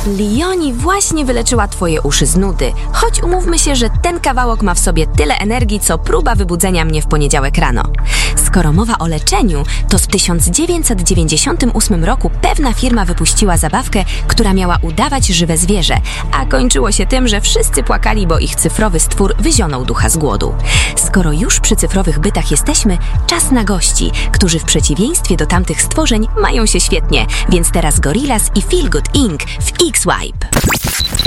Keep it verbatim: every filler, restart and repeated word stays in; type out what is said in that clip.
Leonie właśnie wyleczyła twoje uszy z nudy, choć umówmy się, że ten kawałek ma w sobie tyle energii, co próba wybudzenia mnie w poniedziałek rano. Skoro mowa o leczeniu, to w tysiąc dziewięćset dziewięćdziesiątym ósmym roku pewna firma wypuściła zabawkę, która miała udawać żywe zwierzę, a kończyło się tym, że wszyscy płakali, bo ich cyfrowy stwór wyzionął ducha z głodu. Skoro już przy cyfrowych bytach jesteśmy, czas na gości, którzy w przeciwieństwie do tamtych stworzeń mają się świetnie, więc teraz Gorillaz i Feel Good incorporated w X-Wipe.